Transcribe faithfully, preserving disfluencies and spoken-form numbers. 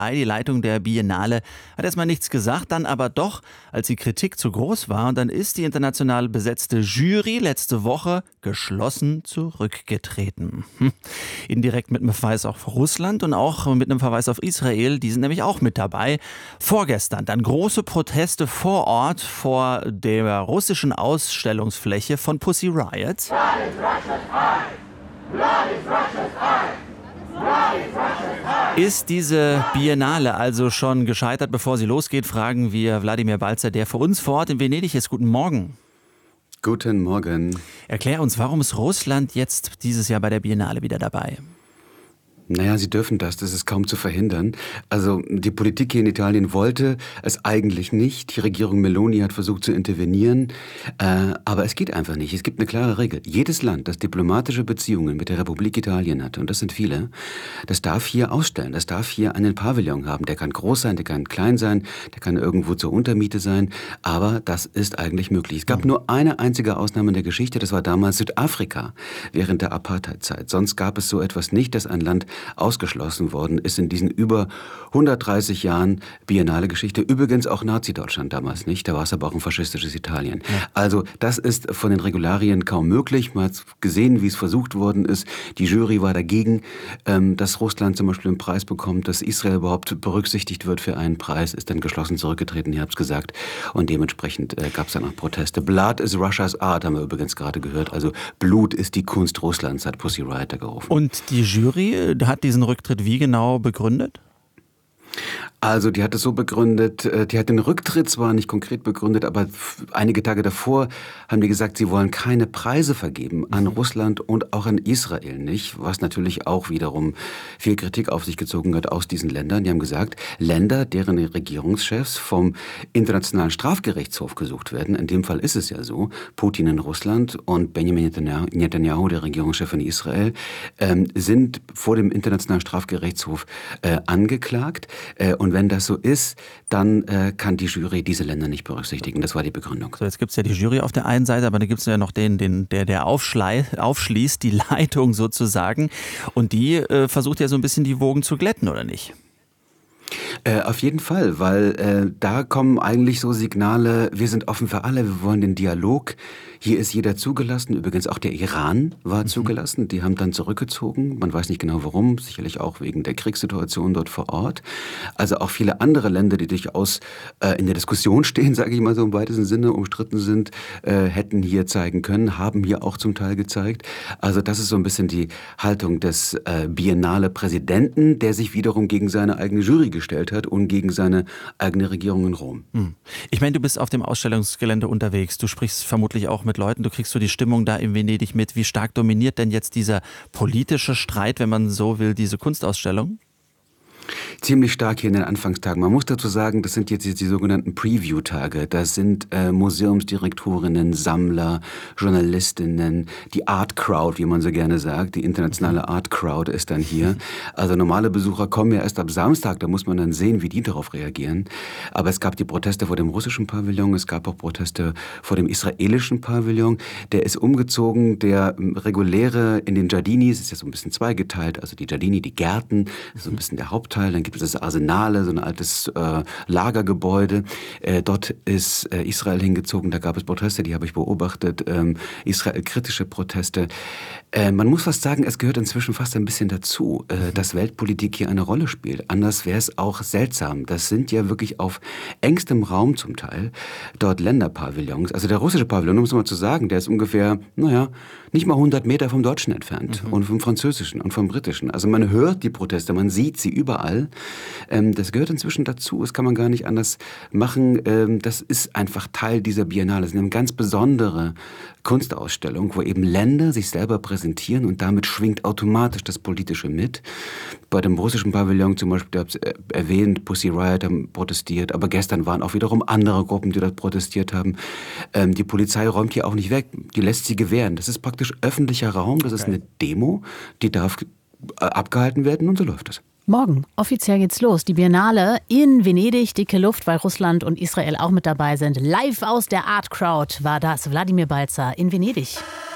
Die Leitung der Biennale hat erstmal nichts gesagt, dann aber doch, als die Kritik zu groß war. Und dann ist die international besetzte Jury letzte Woche geschlossen zurückgetreten. Hm. Indirekt mit einem Verweis auf Russland und auch mit einem Verweis auf Israel. Die sind nämlich auch mit dabei. Vorgestern dann große Proteste vor Ort vor der russischen Ausstellungsfläche von Pussy Riot. Blood is Russia's eye. Blood is Russia's eye. Ist diese Biennale also schon gescheitert, bevor sie losgeht, fragen wir Wladimir Balzer, der für uns vor Ort in Venedig ist. Guten Morgen. Guten Morgen. Erklär uns, warum ist Russland jetzt dieses Jahr bei der Biennale wieder dabei? Naja, sie dürfen das, das ist kaum zu verhindern. Also die Politik hier in Italien wollte es eigentlich nicht. Die Regierung Meloni hat versucht zu intervenieren, äh, aber es geht einfach nicht. Es gibt eine klare Regel. Jedes Land, das diplomatische Beziehungen mit der Republik Italien hat, und das sind viele, das darf hier ausstellen, das darf hier einen Pavillon haben. Der kann groß sein, der kann klein sein, der kann irgendwo zur Untermiete sein, aber das ist eigentlich möglich. Es gab nur eine einzige Ausnahme in der Geschichte, das war damals Südafrika während der Apartheidzeit. Sonst gab es so etwas nicht, dass ein Land ausgeschlossen worden ist in diesen über hundertdreißig Jahren Biennale-Geschichte. Übrigens auch Nazi-Deutschland damals nicht, da war es aber auch ein faschistisches Italien. Ja. Also das ist von den Regularien kaum möglich. Man hat gesehen, wie es versucht worden ist. Die Jury war dagegen, ähm, dass Russland zum Beispiel einen Preis bekommt, dass Israel überhaupt berücksichtigt wird für einen Preis, ist dann geschlossen zurückgetreten, ihr habt es gesagt. Und dementsprechend äh, gab es dann auch Proteste. Blood is Russia's art, haben wir übrigens gerade gehört. Also Blut ist die Kunst Russlands, hat Pussy Riot gerufen. Und die Jury hat diesen Rücktritt wie genau begründet? Also die hat es so begründet, die hat den Rücktritt zwar nicht konkret begründet, aber einige Tage davor haben die gesagt, sie wollen keine Preise vergeben an Russland und auch an Israel nicht, was natürlich auch wiederum viel Kritik auf sich gezogen hat aus diesen Ländern. Die haben gesagt, Länder, deren Regierungschefs vom Internationalen Strafgerichtshof gesucht werden, in dem Fall ist es ja so, Putin in Russland und Benjamin Netanyahu, der Regierungschef in Israel, ähm, sind vor dem Internationalen Strafgerichtshof äh, angeklagt. Äh, und wenn das so ist, dann äh, kann die Jury diese Länder nicht berücksichtigen. Das war die Begründung. So, jetzt gibt es ja die Jury auf der einen Seite, aber dann gibt es ja noch den, den der, der aufschließt, die Leitung sozusagen. Und die äh, versucht ja so ein bisschen die Wogen zu glätten, oder nicht? Äh, auf jeden Fall, weil äh, da kommen eigentlich so Signale, wir sind offen für alle, wir wollen den Dialog. Hier ist jeder zugelassen, übrigens auch der Iran war mhm. zugelassen, die haben dann zurückgezogen, man weiß nicht genau warum, sicherlich auch wegen der Kriegssituation dort vor Ort. Also auch viele andere Länder, die durchaus äh, in der Diskussion stehen, sage ich mal so im weitesten Sinne, umstritten sind, äh, hätten hier zeigen können, haben hier auch zum Teil gezeigt. Also das ist so ein bisschen die Haltung des äh, Biennale-Präsidenten, der sich wiederum gegen seine eigene Jury gestellt hat und gegen seine eigene Regierung in Rom. Hm. Ich meine, du bist auf dem Ausstellungsgelände unterwegs, du sprichst vermutlich auch mit Leuten, du kriegst so die Stimmung da in Venedig mit. Wie stark dominiert denn jetzt dieser politische Streit, wenn man so will, diese Kunstausstellung? Ziemlich stark hier in den Anfangstagen. Man muss dazu sagen, das sind jetzt die, die sogenannten Preview-Tage. Das sind äh, Museumsdirektorinnen, Sammler, Journalistinnen, die Art Crowd, wie man so gerne sagt. Die internationale Art Crowd ist dann hier. Also normale Besucher kommen ja erst ab Samstag, da muss man dann sehen, wie die darauf reagieren. Aber es gab die Proteste vor dem russischen Pavillon, es gab auch Proteste vor dem israelischen Pavillon. Der ist umgezogen, der reguläre in den Giardinis, ist ja so ein bisschen zweigeteilt, also die Giardini, die Gärten, ist so ein bisschen der Hauptteil. Dann gibt es das Arsenale, so ein altes äh, Lagergebäude. Äh, dort ist äh, Israel hingezogen, da gab es Proteste, die habe ich beobachtet, ähm, Israel-kritische Proteste. Äh, man muss fast sagen, es gehört inzwischen fast ein bisschen dazu, äh, dass Weltpolitik hier eine Rolle spielt. Anders wäre es auch seltsam. Das sind ja wirklich auf engstem Raum zum Teil dort Länderpavillons. Also der russische Pavillon, um es mal zu sagen, der ist ungefähr, naja, nicht mal hundert Meter vom Deutschen entfernt mhm. und vom Französischen und vom Britischen. Also man hört die Proteste, man sieht sie überall. Ähm, das gehört inzwischen dazu, das kann man gar nicht anders machen. Ähm, das ist einfach Teil dieser Biennale. Es ist eine ganz besondere Kunstausstellung, wo eben Länder sich selber präsentieren und damit schwingt automatisch das Politische mit. Bei dem russischen Pavillon zum Beispiel, ihr habt es erwähnt, Pussy Riot haben protestiert, aber gestern waren auch wiederum andere Gruppen, die dort protestiert haben. Ähm, die Polizei räumt hier auch nicht weg, die lässt sie gewähren. Das ist praktisch öffentlicher Raum, das ist eine Demo, die darf abgehalten werden und so läuft es. Morgen, offiziell geht's los. Die Biennale in Venedig, dicke Luft, weil Russland und Israel auch mit dabei sind. Live aus der Art Crowd war das. Wladimir Balzer in Venedig.